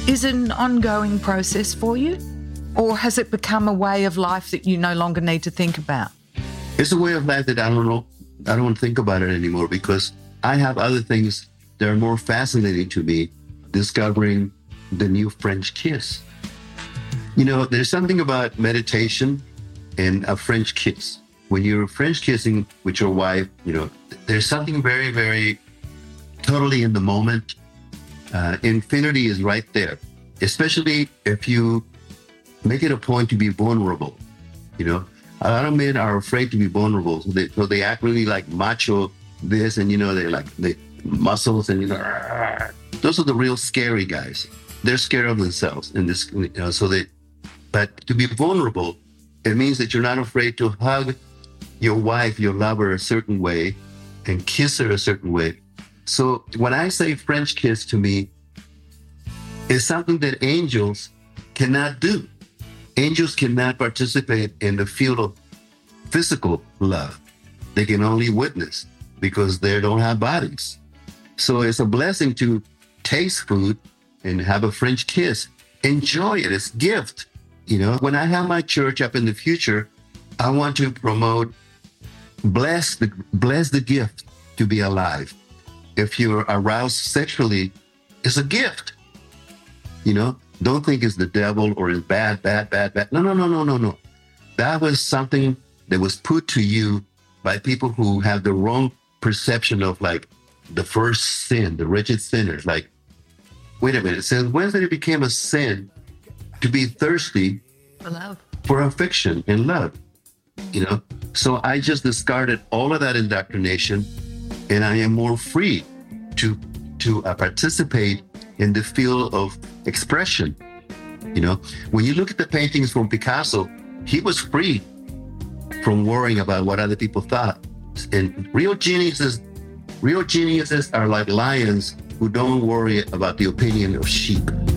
Is it an ongoing process for you? Or has it become a way of life that you no longer need to think about? It's a way of life that I don't think about it anymore, because I have other things that are more fascinating to me, discovering the new French kiss. You know, there's something about meditation and a French kiss. When you're French kissing with your wife, you know, there's something very, very totally in the moment. Infinity is right there, especially if you make it a point to be vulnerable. You know, a lot of men are afraid to be vulnerable, so they act really like macho this, and you know, they like the muscles, and you know, those are the real scary guys. They're scared of themselves in this, you know, but to be vulnerable, it means that you're not afraid to hug your wife, your lover, a certain way and kiss her a certain way. So when I say French kiss, to me, it's something that angels cannot do. Angels cannot participate in the field of physical love. They can only witness because they don't have bodies. So it's a blessing to taste food and have a French kiss. Enjoy it. It's a gift. You know, when I have my church up in the future, I want to promote, bless the gift to be alive. If you're aroused sexually, it's a gift. You know, don't think it's the devil or it's bad. No. That was something that was put to you by people who have the wrong perception of like the first sin, the wretched sinners. Like, wait a minute, it says, when did it become a sin to be thirsty for love, for affection and love? You know, so I just discarded all of that indoctrination, and I am more free to participate in the field of expression. You know, when you look at the paintings from Picasso, he was free from worrying about what other people thought. And real geniuses are like lions who don't worry about the opinion of sheep.